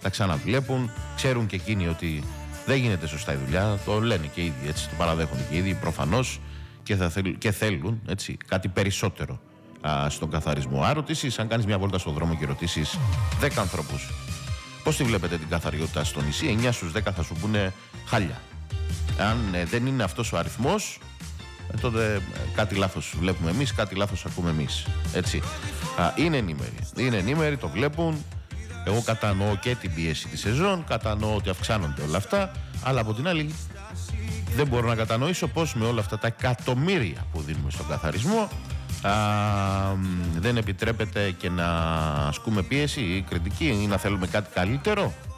τα ξαναβλέπουν, ξέρουν και εκείνοι ότι δεν γίνεται σωστά η δουλειά, το λένε και οι ίδιοι, έτσι, το παραδέχονται και οι ίδιοι προφανώς και θέλουν έτσι, κάτι περισσότερο στον καθαρισμό. Αν ρωτήσεις, αν κάνεις μια βόλτα στον δρόμο και ρωτήσεις 10 ανθρώπους πώς τη βλέπετε την καθαριότητα στο νησί, 9 στους 10 θα σου πούνε χάλια. Αν δεν είναι αυτός ο αριθμός, τότε κάτι λάθος βλέπουμε εμείς, κάτι λάθος ακούμε εμείς. Έτσι. Είναι ενήμεροι, το βλέπουν. Εγώ κατανοώ και την πίεση της σεζόν, κατανοώ ότι αυξάνονται όλα αυτά, αλλά από την άλλη δεν μπορώ να κατανοήσω πώς με όλα αυτά τα εκατομμύρια που δίνουμε στον καθαρισμό δεν επιτρέπεται και να ασκούμε πίεση ή κριτική ή να θέλουμε κάτι καλύτερο.